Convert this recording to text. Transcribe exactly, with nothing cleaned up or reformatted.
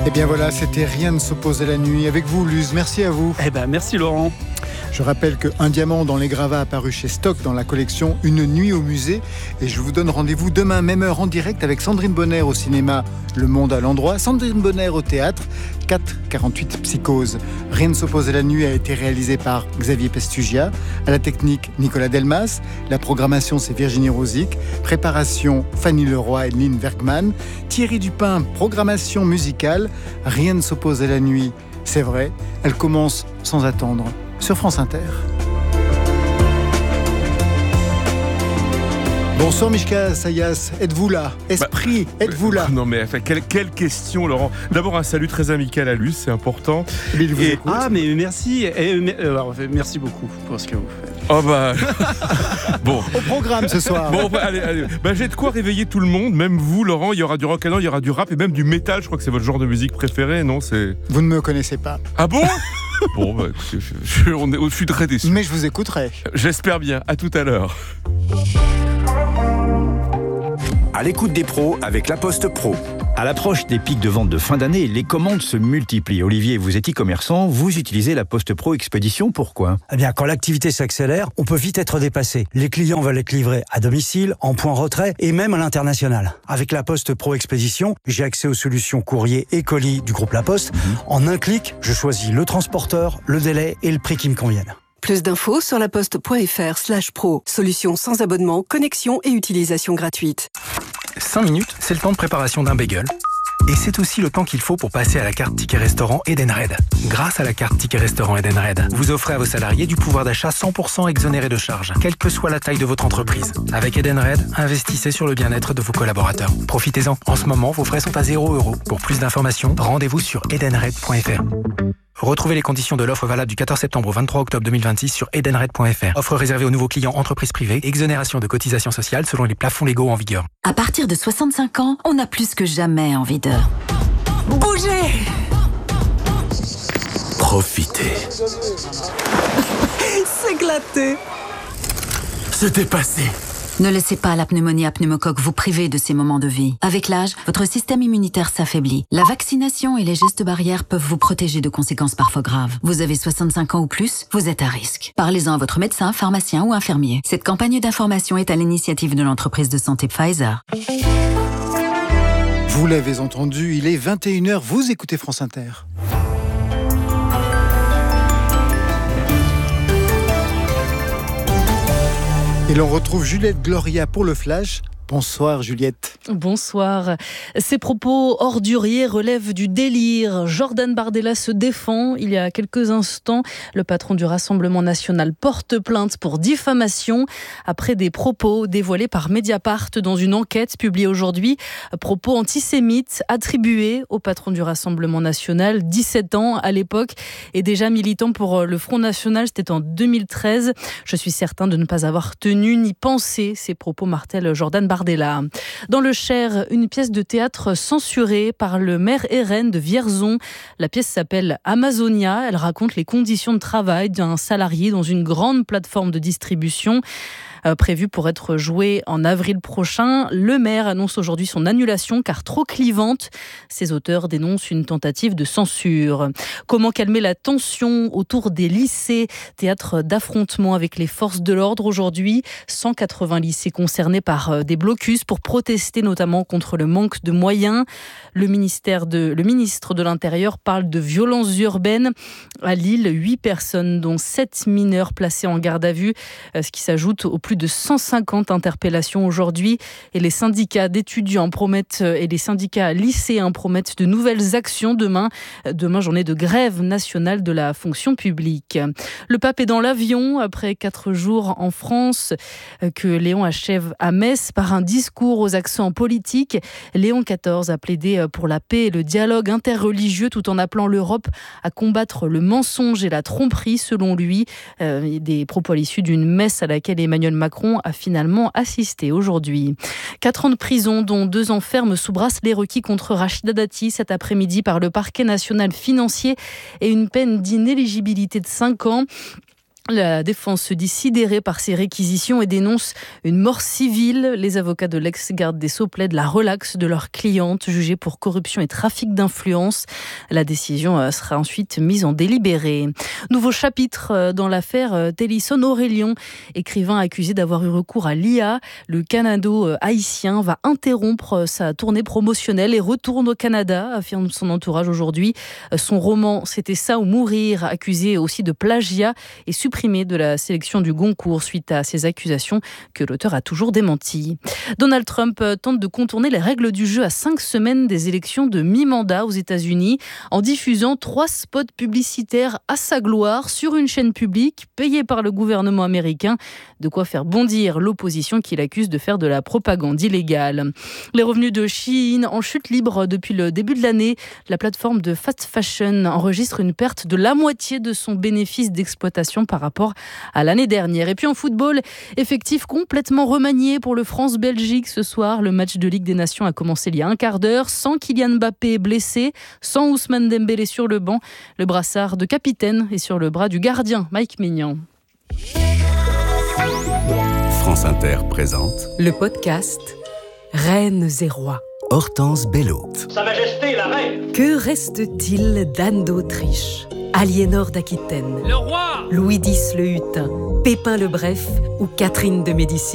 Et bien voilà, c'était Rien ne s'oppose à la nuit. Avec vous, Luz, merci à vous. Eh ben, merci Laurent. Je rappelle qu'un diamant dans les gravats apparu chez Stock dans la collection Une nuit au musée. Et je vous donne rendez-vous demain, même heure, en direct avec Sandrine Bonner au cinéma Le Monde à l'endroit, Sandrine Bonner au théâtre, quatre quarante-huit Psychose. Rien ne s'oppose à la nuit a été réalisé par Xavier Pestugia, à la technique Nicolas Delmas, la programmation c'est Virginie Rosic, préparation Fanny Leroy et Lynn Werkman, Thierry Dupin, programmation musicale. Rien ne s'oppose à la nuit, c'est vrai, elle commence sans attendre. Sur France Inter. Bonsoir Mishka Sayas, êtes-vous là? Esprit, bah, êtes-vous là? Non mais enfin, quelle, quelle question Laurent. D'abord un salut très amical à Luce, c'est important. Et il vous Et, écoute. ah mais merci, et, alors, merci beaucoup pour ce que vous faites. Oh bah bon. Au programme ce soir. Bon bah, allez, allez. Bah, j'ai de quoi réveiller tout le monde, même vous Laurent. Il y aura du rock and roll, il y aura du rap et même du métal. Je crois que c'est votre genre de musique préféré, non? C'est... Vous ne me connaissez pas. Ah bon? Bon bah écoutez, je, je, on est, je suis très déçu. Mais je vous écouterai. J'espère bien, à tout à l'heure. À l'écoute des pros avec La Poste Pro. À l'approche des pics de vente de fin d'année, les commandes se multiplient. Olivier, vous êtes e-commerçant, vous utilisez La Poste Pro Expédition, pourquoi ? Eh bien, quand l'activité s'accélère, on peut vite être dépassé. Les clients veulent être livrés à domicile, en point retrait et même à l'international. Avec La Poste Pro Expédition, j'ai accès aux solutions courrier et colis du groupe La Poste. Mmh. En un clic, je choisis le transporteur, le délai et le prix qui me conviennent. Plus d'infos sur laposte.fr slash pro. Solution sans abonnement, connexion et utilisation gratuite. cinq minutes, c'est le temps de préparation d'un bagel. Et c'est aussi le temps qu'il faut pour passer à la carte Ticket Restaurant Edenred. Grâce à la carte Ticket Restaurant Edenred, vous offrez à vos salariés du pouvoir d'achat cent pour cent exonéré de charges, quelle que soit la taille de votre entreprise. Avec Edenred, investissez sur le bien-être de vos collaborateurs. Profitez-en. En ce moment, vos frais sont à zéro euro. Pour plus d'informations, rendez-vous sur edenred point f r. Retrouvez les conditions de l'offre valable du quatorze septembre au vingt-trois octobre deux mille vingt-six sur edenred point f r. Offre réservée aux nouveaux clients entreprises privées. Exonération de cotisations sociales selon les plafonds légaux en vigueur. À partir de soixante-cinq ans, on a plus que jamais envie de... bouger. Profitez. S'éclater. Se dépasser. Ne laissez pas la pneumonie à pneumocoque vous priver de ces moments de vie. Avec l'âge, votre système immunitaire s'affaiblit. La vaccination et les gestes barrières peuvent vous protéger de conséquences parfois graves. Vous avez soixante-cinq ans ou plus, vous êtes à risque. Parlez-en à votre médecin, pharmacien ou infirmier. Cette campagne d'information est à l'initiative de l'entreprise de santé Pfizer. Vous l'avez entendu, il est vingt et une heures, vous écoutez France Inter. Et l'on retrouve Juliette Gloria pour le Flash. Bonsoir Juliette. Bonsoir. Ces propos orduriers relèvent du délire. Jordan Bardella se défend. Il y a quelques instants, le patron du Rassemblement national porte plainte pour diffamation après des propos dévoilés par Mediapart dans une enquête publiée aujourd'hui. Propos antisémites attribués au patron du Rassemblement national, dix-sept ans à l'époque, et déjà militant pour le Front National. C'était en deux mille treize. Je suis certain de ne pas avoir tenu ni pensé ces propos, martèle Jordan Bardella. Dans le Cher, une pièce de théâtre censurée par le maire R N de Vierzon. La pièce s'appelle Amazonia. Elle raconte les conditions de travail d'un salarié dans une grande plateforme de distribution. Euh, prévu pour être joué en avril prochain. Le maire annonce aujourd'hui son annulation car trop clivante. Ses auteurs dénoncent une tentative de censure. Comment calmer la tension autour des lycées? Théâtre d'affrontement avec les forces de l'ordre aujourd'hui. cent quatre-vingts lycées concernés par des blocus pour protester notamment contre le manque de moyens. Le, ministère de, le ministre de l'Intérieur parle de violences urbaines. À Lille, huit personnes dont sept mineurs placés en garde à vue, ce qui s'ajoute aux plus de cent cinquante interpellations aujourd'hui. Et les syndicats d'étudiants promettent, et les syndicats lycéens promettent de nouvelles actions demain. Demain, journée de grève nationale de la fonction publique. Le pape est dans l'avion après quatre jours en France que Léon achève à Metz par un discours aux accents politiques. Léon quatorze a plaidé pour la paix et le dialogue interreligieux tout en appelant l'Europe à combattre le mensonge et la tromperie selon lui. Euh, des propos à l'issue d'une messe à laquelle Emmanuel Macron a finalement assisté aujourd'hui. Quatre ans de prison, dont deux ans ferme sous bracelet requis contre Rachida Dati cet après-midi par le parquet national financier et une peine d'inéligibilité de cinq ans. La défense se dit sidérée par ces réquisitions et dénonce une mort civile. Les avocats de l'ex-garde des Sceaux plaident la relaxe de leur cliente jugée pour corruption et trafic d'influence. La décision sera ensuite mise en délibéré. Nouveau chapitre dans l'affaire Télisson Aurélien, écrivain accusé d'avoir eu recours à l'I A. Le Canado-haïtien va interrompre sa tournée promotionnelle et retourne au Canada, affirme son entourage aujourd'hui. Son roman « C'était ça ou mourir », accusé aussi de plagiat et supprimé de la sélection du Goncourt suite à ces accusations que l'auteur a toujours démenties. Donald Trump tente de contourner les règles du jeu à cinq semaines des élections de mi-mandat aux États-Unis en diffusant trois spots publicitaires à sa gloire sur une chaîne publique payée par le gouvernement américain. De quoi faire bondir l'opposition qu'il accuse de faire de la propagande illégale. Les revenus de Shein en chute libre depuis le début de l'année. La plateforme de fast fashion enregistre une perte de la moitié de son bénéfice d'exploitation par rapport à l'année dernière. Et puis en football, effectif complètement remanié pour le France-Belgique ce soir. Le match de Ligue des Nations a commencé il y a un quart d'heure, sans Kylian Mbappé blessé, sans Ousmane Dembélé sur le banc. Le brassard de capitaine est sur le bras du gardien, Mike Maignan. France Inter présente le podcast Reines et Rois. Hortense Bello. Sa Majesté la Reine. Que reste-t-il d'Anne d'Autriche, Aliénor d'Aquitaine, Le roi, Louis X le Hutin, Pépin le Bref ou Catherine de Médicis?